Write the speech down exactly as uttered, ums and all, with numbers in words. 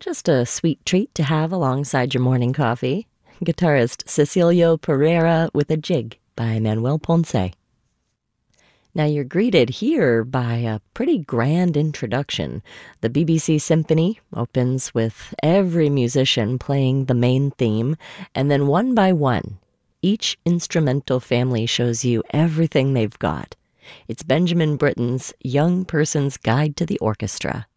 Just a sweet treat to have alongside your morning coffee. Guitarist Cecilio Pereira with a Jig by Manuel Ponce. Now you're greeted here by a pretty grand introduction. The B B C Symphony opens with every musician playing the main theme, and then one by one, each instrumental family shows you everything they've got. It's Benjamin Britten's Young Person's Guide to the Orchestra.